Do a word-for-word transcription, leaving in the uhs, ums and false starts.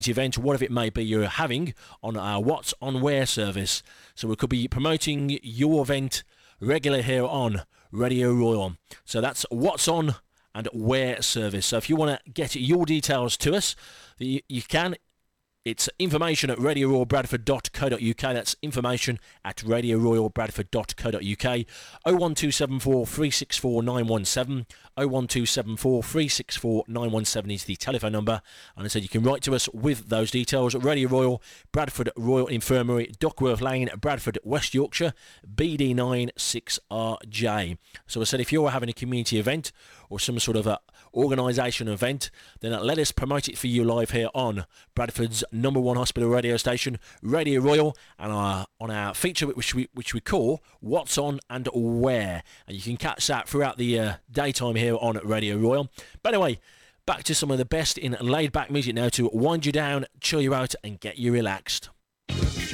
event, whatever it may be you're having on our What's On Where service. So we could be promoting your event regularly here on Radio Royal. So that's What's On and Where service. So if you want to get your details to us, you, you can. It's information at radio royal bradford dot co dot uk. That's information at radio royal bradford dot co dot uk. oh one two seven four, three six four, nine one seven. oh one two seven four, three six four, nine one seven is the telephone number. And I said you can write to us with those details. Radio Royal, Bradford Royal Infirmary, Duckworth Lane, Bradford, West Yorkshire, B D nine six R J. So I said if you're having a community event or some sort of a organisation event, then let us promote it for you live here on Bradford's number one hospital radio station, Radio Royal, and our, on our feature which we which we call What's On and Where. And you can catch that throughout the uh, daytime here on Radio Royal. But anyway, back to some of the best in laid back music now to wind you down, chill you out and get you relaxed.